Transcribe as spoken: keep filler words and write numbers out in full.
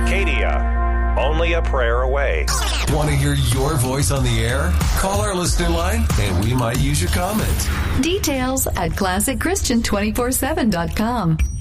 Acadia, only a prayer away. Want to hear your voice on the air? Call our listener line and we might use your comment. Details at classic christian two forty-seven dot com.